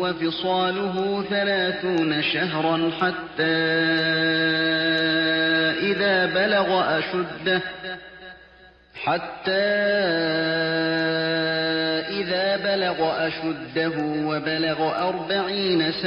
وفصاله 30 شهرا حتى إذا بلغ أشده وبلغ 40 سنة